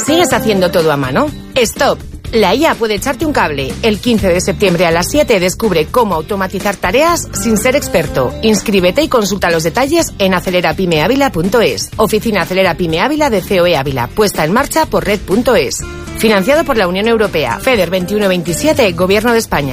¿Sigues haciendo todo a mano? ¡Stop! La IA puede echarte un cable. El 15 de septiembre a las 7 descubre cómo automatizar tareas sin ser experto. Inscríbete y consulta los detalles en acelerapymeavila.es. Oficina Acelera Pyme Ávila de COE Ávila, puesta en marcha por Red.es. Financiado por la Unión Europea. FEDER 2127, Gobierno de España.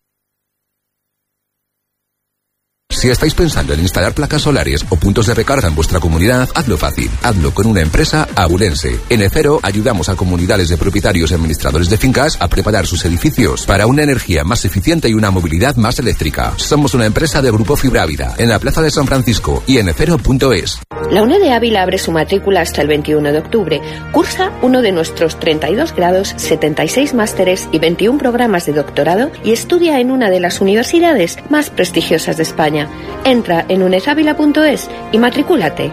Si estáis pensando en instalar placas solares o puntos de recarga en vuestra comunidad, hazlo fácil. Hazlo con una empresa abulense. En E-Cero ayudamos a comunidades de propietarios y administradores de fincas a preparar sus edificios para una energía más eficiente y una movilidad más eléctrica. Somos una empresa de Grupo Fibra Ávila, en la Plaza de San Francisco y en E-Cero.es. La UNED de Ávila abre su matrícula hasta el 21 de octubre. Cursa uno de nuestros 32 grados, 76 másteres y 21 programas de doctorado y estudia en una de las universidades más prestigiosas de España. Entra en unedavila.es y matricúlate.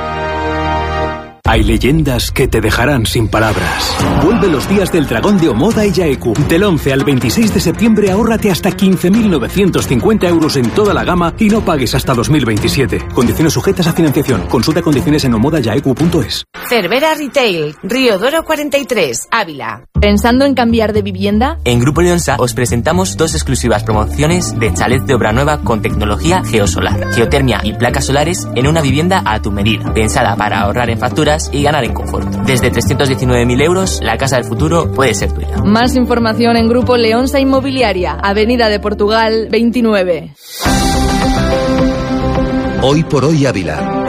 Hay leyendas que te dejarán sin palabras. Vuelve los días del dragón de Omoda y Yaeku. Del 11 al 26 de septiembre ahórrate hasta 15.950 euros en toda la gama y no pagues hasta 2027. Condiciones sujetas a financiación. Consulta condiciones en omodayaeku.es. Cervera Retail, Río Doro 43, Ávila. ¿Pensando en cambiar de vivienda? En Grupo Leonsa os presentamos 2 exclusivas promociones de chalet de obra nueva con tecnología geosolar, geotermia y placas solares en una vivienda a tu medida, pensada para ahorrar en facturas y ganar en confort. Desde 319.000 euros, la casa del futuro puede ser tuya. Más información en Grupo Leonsa Inmobiliaria, Avenida de Portugal 29. Hoy por hoy Ávila.